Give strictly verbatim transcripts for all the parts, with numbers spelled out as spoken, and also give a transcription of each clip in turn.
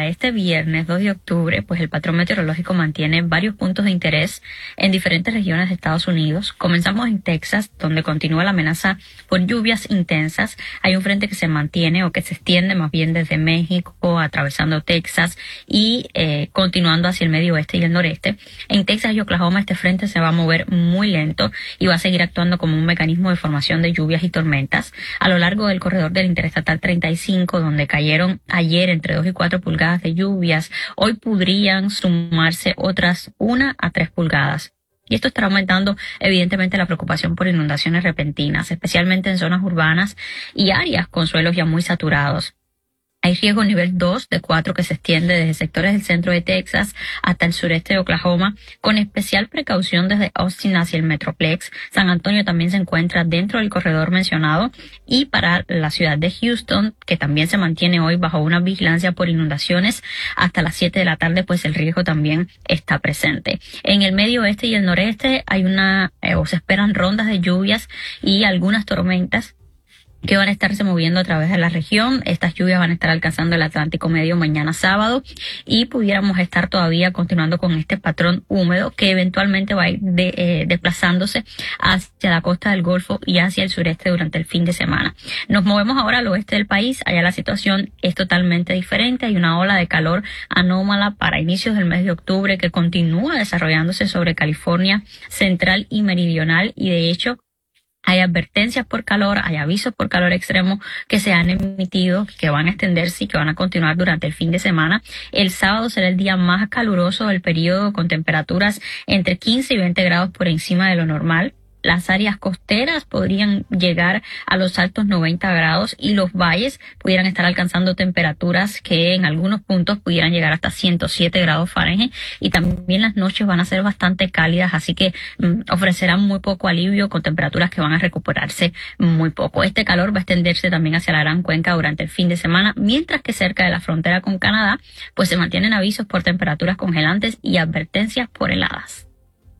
para este viernes dos de octubre, pues el patrón meteorológico mantiene varios puntos de interés en diferentes regiones de Estados Unidos. Comenzamos en Texas, donde continúa la amenaza por lluvias intensas. Hay un frente que se mantiene o que se extiende más bien desde México, atravesando Texas y eh, continuando hacia el medio oeste y el noreste. En Texas y Oklahoma este frente se va a mover muy lento y va a seguir actuando como un mecanismo de formación de lluvias y tormentas. A lo largo del corredor del Interestatal treinta y cinco, donde cayeron ayer entre dos y cuatro pulgadas de lluvias, hoy podrían sumarse otras una a tres pulgadas. Y esto estará aumentando evidentemente la preocupación por inundaciones repentinas, especialmente en zonas urbanas y áreas con suelos ya muy saturados. Hay riesgo nivel dos de cuatro que se extiende desde sectores del centro de Texas hasta el sureste de Oklahoma, con especial precaución desde Austin hacia el Metroplex. San Antonio también se encuentra dentro del corredor mencionado, y para la ciudad de Houston, que también se mantiene hoy bajo una vigilancia por inundaciones hasta las siete de la tarde, pues el riesgo también está presente. En el medio oeste y el noreste hay una, eh, o se esperan rondas de lluvias y algunas tormentas que van a estarse moviendo a través de la región. Estas lluvias van a estar alcanzando el Atlántico Medio mañana sábado y pudiéramos estar todavía continuando con este patrón húmedo que eventualmente va a ir de, eh, desplazándose hacia la costa del Golfo y hacia el sureste durante el fin de semana. Nos movemos ahora al oeste del país. Allá la situación es totalmente diferente. Hay una ola de calor anómala para inicios del mes de octubre que continúa desarrollándose sobre California central y meridional, y de hecho hay advertencias por calor, hay avisos por calor extremo que se han emitido, que van a extenderse y que van a continuar durante el fin de semana. El sábado será el día más caluroso del periodo, con temperaturas entre quince y veinte grados por encima de lo normal. Las áreas costeras podrían llegar a los altos noventa grados y los valles pudieran estar alcanzando temperaturas que en algunos puntos pudieran llegar hasta ciento siete grados Fahrenheit, y también las noches van a ser bastante cálidas, así que mm, ofrecerán muy poco alivio, con temperaturas que van a recuperarse muy poco. Este calor va a extenderse también hacia la Gran Cuenca durante el fin de semana, mientras que cerca de la frontera con Canadá pues se mantienen avisos por temperaturas congelantes y advertencias por heladas.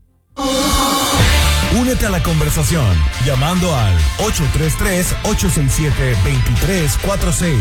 Únete a la conversación llamando al ocho tres tres, ocho seis siete, dos tres cuatro seis.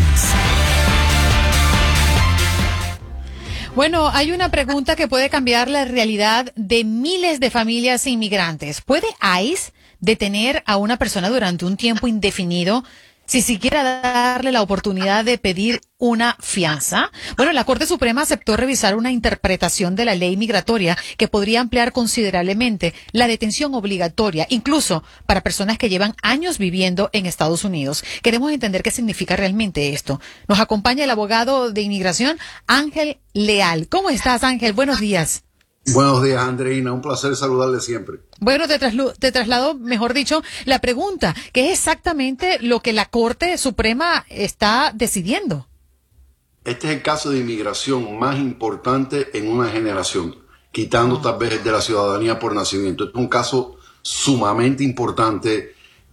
Bueno, hay una pregunta que puede cambiar la realidad de miles de familias inmigrantes. ¿Puede ICE detener a una persona durante un tiempo indefinido si siquiera darle la oportunidad de pedir una fianza? Bueno, la Corte Suprema aceptó revisar una interpretación de la ley migratoria que podría ampliar considerablemente la detención obligatoria, incluso para personas que llevan años viviendo en Estados Unidos. Queremos entender qué significa realmente esto. Nos acompaña el abogado de inmigración, Ángel Leal. ¿Cómo estás, Ángel? Buenos días. Buenos días, Andreina. Un placer saludarle siempre. Bueno, te, traslu- te traslado, mejor dicho, la pregunta, ¿qué es exactamente lo que la Corte Suprema está decidiendo? Este es el caso de inmigración más importante en una generación, quitando tal vez de la ciudadanía por nacimiento. Este es un caso sumamente importante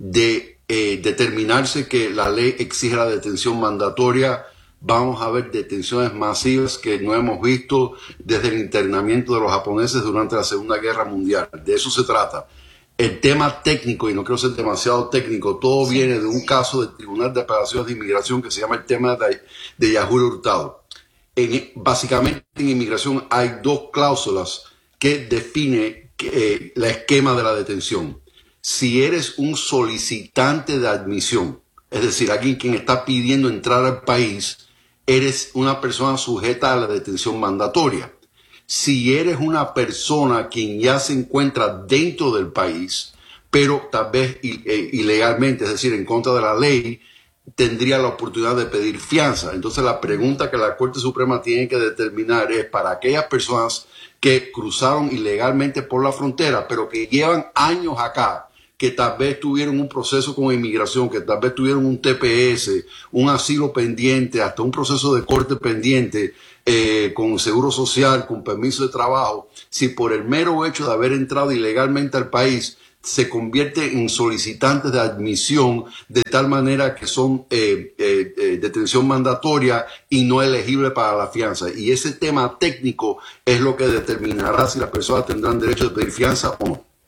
de eh, determinarse que la ley exige la detención mandatoria. Vamos a ver detenciones masivas que no hemos visto desde el internamiento de los japoneses durante la Segunda Guerra Mundial. De eso se trata. El tema técnico, y no quiero ser demasiado técnico, todo sí, viene de un caso del Tribunal de Apelaciones de Inmigración que se llama el tema de, de Yajuro Hurtado. En, básicamente en inmigración hay dos cláusulas que definen eh, el esquema de la detención. Si eres un solicitante de admisión, es decir, alguien quien está pidiendo entrar al país, eres una persona sujeta a la detención mandatoria. Si eres una persona quien ya se encuentra dentro del país, pero tal vez ilegalmente, es decir, en contra de la ley, tendría la oportunidad de pedir fianza. Entonces la pregunta que la Corte Suprema tiene que determinar es para aquellas personas que cruzaron ilegalmente por la frontera, pero que llevan años acá, que tal vez tuvieron un proceso con inmigración, que tal vez tuvieron un T P S, un asilo pendiente, hasta un proceso de corte pendiente, eh, con seguro social, con permiso de trabajo, si por el mero hecho de haber entrado ilegalmente al país se convierte en solicitantes de admisión de tal manera que son eh, eh, eh, detención mandatoria y no elegible para la fianza. Y ese tema técnico es lo que determinará si las personas tendrán derecho de pedir fianza o no.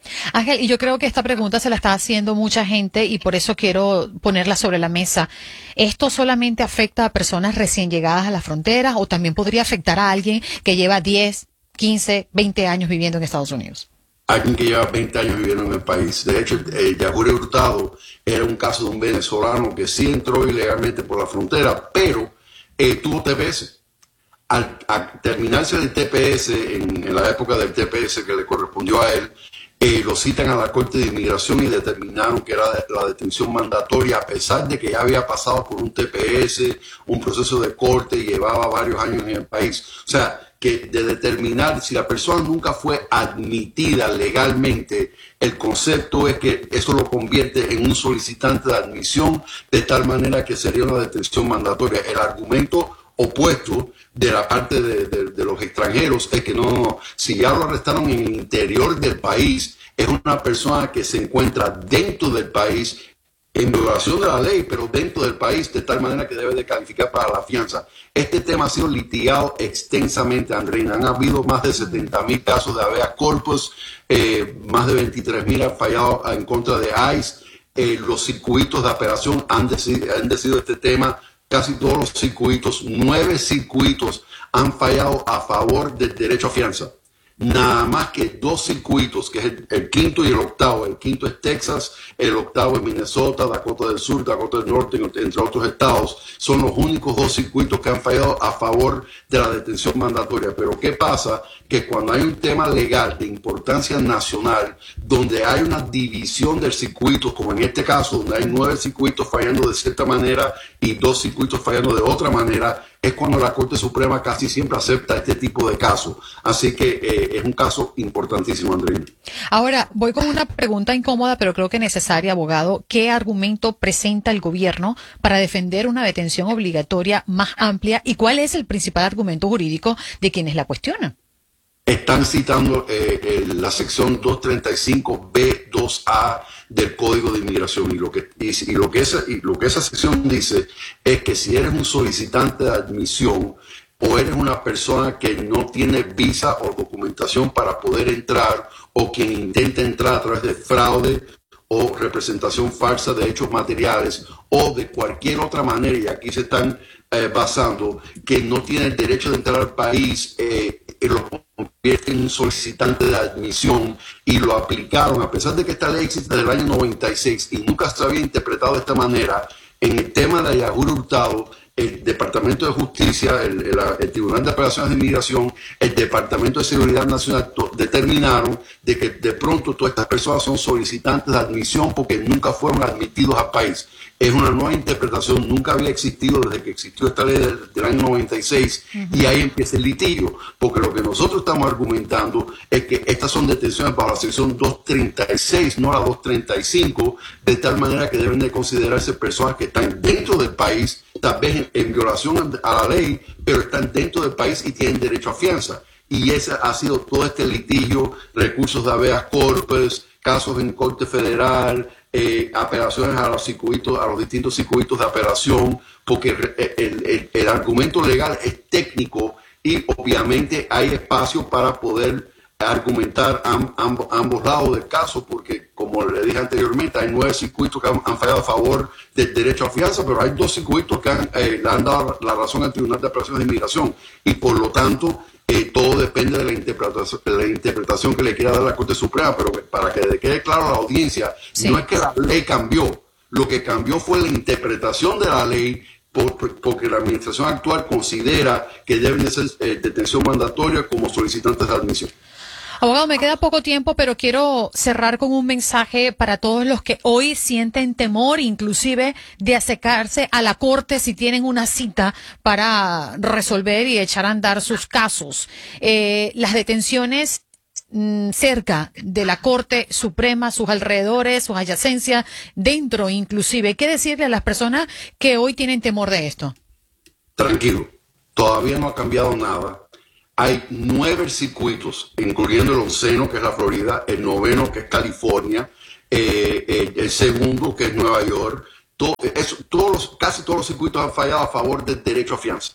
Ángel, y yo creo que esta pregunta se la está haciendo mucha gente y por eso quiero ponerla sobre la mesa. ¿Esto solamente afecta a personas recién llegadas a las fronteras o también podría afectar a alguien que lleva diez, quince, veinte años viviendo en Estados Unidos? Alguien que lleva veinte años viviendo en el país. De hecho, el Yaguare Hurtado era un caso de un venezolano que sí entró ilegalmente por la frontera, pero eh, tuvo T P S. Al, al terminarse el T P S, en, en la época del T P S que le correspondió a él, Eh, lo citan a la Corte de Inmigración y determinaron que era la detención mandatoria, a pesar de que ya había pasado por un T P S, un proceso de corte y llevaba varios años en el país. O sea, que de determinar si la persona nunca fue admitida legalmente, el concepto es que eso lo convierte en un solicitante de admisión, de tal manera que sería una detención mandatoria. El argumento opuesto de la parte de, de, de los extranjeros es que no, no, si ya lo arrestaron en el interior del país, es una persona que se encuentra dentro del país en violación de la ley, pero dentro del país, de tal manera que debe de calificar para la fianza. Este tema ha sido litigado extensamente, Andreina. Han habido más de setenta mil casos de habeas corpus, eh, más de veintitrés mil han fallado en contra de ICE. Eh, los circuitos de apelación han decidido, han decidido este tema. Casi todos los circuitos, nueve circuitos han fallado a favor del derecho a fianza. Nada más que dos circuitos, que es el, el quinto y el octavo. El quinto es Texas, el octavo es Minnesota, Dakota del Sur, Dakota del Norte, entre otros estados. Son los únicos dos circuitos que han fallado a favor de la detención mandatoria. Pero ¿qué pasa? Que cuando hay un tema legal de importancia nacional, donde hay una división del circuito, como en este caso, donde hay nueve circuitos fallando de cierta manera y dos circuitos fallando de otra manera, es cuando la Corte Suprema casi siempre acepta este tipo de casos. Así que eh, es un caso importantísimo, Andreina. Ahora, voy con una pregunta incómoda, pero creo que necesaria, abogado. ¿Qué argumento presenta el gobierno para defender una detención obligatoria más amplia? ¿Y cuál es el principal argumento jurídico de quienes la cuestionan? Están citando eh, eh, la sección doscientos treinta y cinco B dos A del Código de Inmigración y lo que y lo que esa y lo que esa sección dice es que si eres un solicitante de admisión o eres una persona que no tiene visa o documentación para poder entrar, o quien intenta entrar a través de fraude o representación falsa de hechos materiales o de cualquier otra manera, y aquí se están eh, basando, que no tiene el derecho de entrar al país, eh, y lo convierte en un solicitante de admisión, y lo aplicaron, a pesar de que esta ley existe desde el año noventa y seis y nunca se había interpretado de esta manera. En el tema de Yaguare Hurtado, el Departamento de Justicia, el, el, el Tribunal de Apelaciones de Inmigración, el Departamento de Seguridad Nacional to, determinaron de que de pronto todas estas personas son solicitantes de admisión porque nunca fueron admitidos al país. Es una nueva interpretación, nunca había existido desde que existió esta ley del, del año noventa y seis, uh-huh. Y ahí empieza el litigio, porque lo que nosotros estamos argumentando es que estas son detenciones bajo la sección doscientos treinta y seis, no la doscientos treinta y cinco, de tal manera que deben de considerarse personas que están dentro del país, tal vez en, en violación a la ley, pero están dentro del país y tienen derecho a fianza. Y ese ha sido todo este litigio, recursos de habeas corpus, casos en Corte Federal, eh, apelaciones a los circuitos, a los distintos circuitos de apelación, porque el, el, el, el argumento legal es técnico y obviamente hay espacio para poder argumentar amb, amb, ambos lados del caso, porque como le dije anteriormente, hay nueve circuitos que han, han fallado a favor del derecho a fianza, pero hay dos circuitos que han, eh, le han dado la razón al Tribunal de Apelaciones de Inmigración, y por lo tanto eh, todo depende de la interpretación, de la interpretación que le quiera dar la Corte Suprema. Pero para que le quede claro a la audiencia, sí, no es que la ley cambió, lo que cambió fue la interpretación de la ley, por, porque la administración actual considera que deben de ser eh, detención mandatoria como solicitantes de admisión. Abogado, me queda poco tiempo, pero quiero cerrar con un mensaje para todos los que hoy sienten temor, inclusive de acercarse a la corte si tienen una cita para resolver y echar a andar sus casos. Eh, las detenciones mmm, cerca de la Corte Suprema, sus alrededores, sus adyacencias, dentro inclusive. ¿Qué decirle a las personas que hoy tienen temor de esto? Tranquilo, todavía no ha cambiado nada. Hay nueve circuitos, incluyendo el onceno, que es la Florida, el noveno, que es California, eh, el, el segundo, que es Nueva York. Todo, eso, todos los, casi todos los circuitos han fallado a favor del derecho a fianza.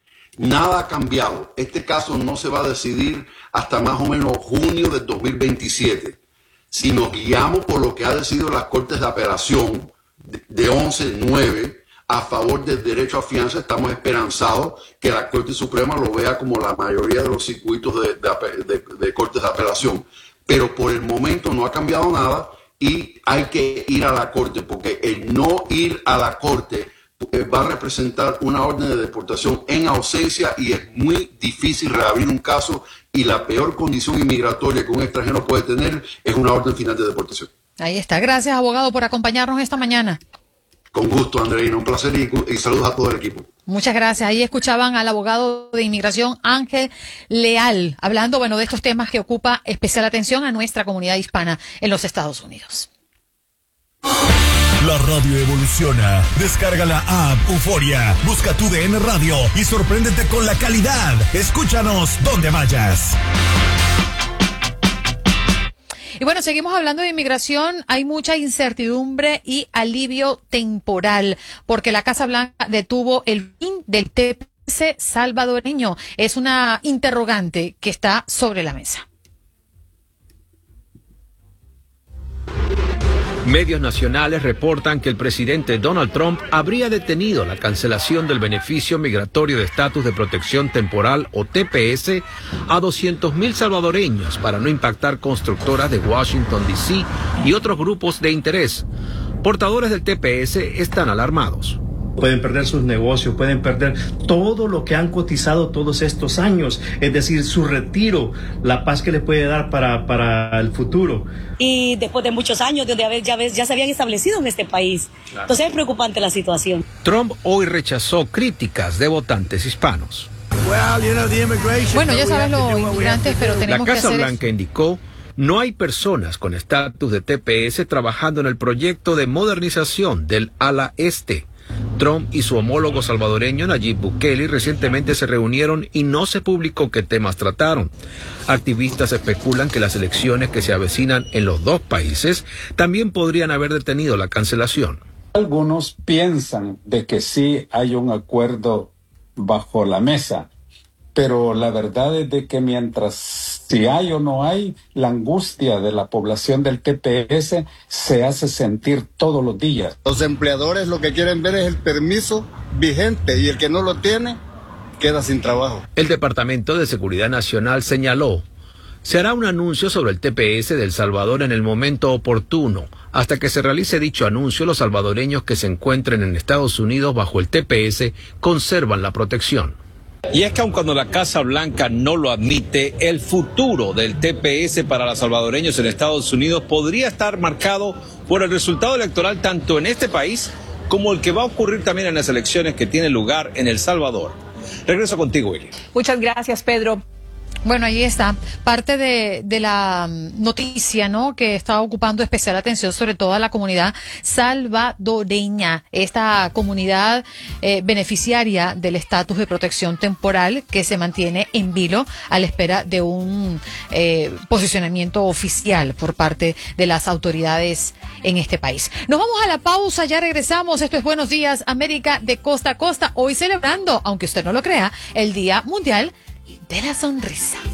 Nada ha cambiado. Este caso no se va a decidir hasta más o menos junio del dos mil veintisiete. Si nos guiamos por lo que ha decidido las Cortes de Apelación de, de once nueve a favor del derecho a fianza, estamos esperanzados que la Corte Suprema lo vea como la mayoría de los circuitos de, de, de, de Cortes de Apelación. Pero por el momento no ha cambiado nada y hay que ir a la Corte, porque el no ir a la Corte va a representar una orden de deportación en ausencia y es muy difícil reabrir un caso, y la peor condición inmigratoria que un extranjero puede tener es una orden final de deportación. Ahí está. Gracias, abogado, por acompañarnos esta mañana. Con gusto, Andreina. Un placer y, y saludos a todo el equipo. Muchas gracias. Ahí escuchaban al abogado de inmigración Ángel Leal, hablando, bueno, de estos temas que ocupa especial atención a nuestra comunidad hispana en los Estados Unidos. La radio evoluciona. Descarga la app Euforia, busca tu D N Radio y sorpréndete con la calidad. Escúchanos donde vayas. Y bueno, seguimos hablando de inmigración. Hay mucha incertidumbre y alivio temporal porque la Casa Blanca detuvo el fin del T P S salvadoreño. Es una interrogante que está sobre la mesa. Medios nacionales reportan que el presidente Donald Trump habría detenido la cancelación del beneficio migratorio de estatus de protección temporal o T P S a doscientos mil salvadoreños para no impactar constructoras de Washington, D C y otros grupos de interés. Portadores del T P S están alarmados. Pueden perder sus negocios, pueden perder todo lo que han cotizado todos estos años, es decir, su retiro, la paz que les puede dar para, para el futuro. Y después de muchos años donde ya, ya se habían establecido en este país. Claro. Entonces es preocupante la situación. Trump hoy rechazó críticas de votantes hispanos. Bueno, ya sabes los inmigrantes, pero tenemos que hacer... La Casa Blanca indicó: no hay personas con estatus de T P S trabajando en el proyecto de modernización del ala este. Trump y su homólogo salvadoreño Nayib Bukele recientemente se reunieron y no se publicó qué temas trataron. Activistas especulan que las elecciones que se avecinan en los dos países también podrían haber detenido la cancelación. Algunos piensan de que sí hay un acuerdo bajo la mesa, pero la verdad es de que mientras si hay o no hay, la angustia de la población del T P S se hace sentir todos los días. Los empleadores lo que quieren ver es el permiso vigente y el que no lo tiene queda sin trabajo. El Departamento de Seguridad Nacional señaló: se hará un anuncio sobre el T P S de El Salvador en el momento oportuno. Hasta que se realice dicho anuncio, los salvadoreños que se encuentren en Estados Unidos bajo el T P S conservan la protección. Y es que aun cuando la Casa Blanca no lo admite, el futuro del T P S para los salvadoreños en Estados Unidos podría estar marcado por el resultado electoral tanto en este país como el que va a ocurrir también en las elecciones que tienen lugar en El Salvador. Regreso contigo, Eli. Muchas gracias, Pedro. Bueno, ahí está parte de, de la noticia, ¿no?, que está ocupando especial atención sobre todo a la comunidad salvadoreña, esta comunidad eh, beneficiaria del estatus de protección temporal que se mantiene en vilo a la espera de un eh, posicionamiento oficial por parte de las autoridades en este país. Nos vamos a la pausa, ya regresamos. Esto es Buenos Días América de costa a costa, hoy celebrando, aunque usted no lo crea, el Día Mundial de la Sonrisa.